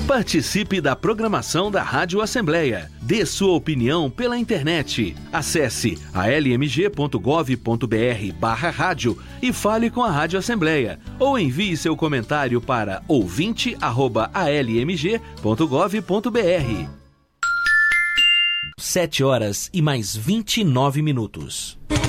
Participe da programação da Rádio Assembleia. Dê sua opinião pela internet. Acesse almg.gov.br/rádio e fale com a Rádio Assembleia. Ou envie seu comentário para ouvinte@almg.gov.br. 7 horas e mais 29 minutos.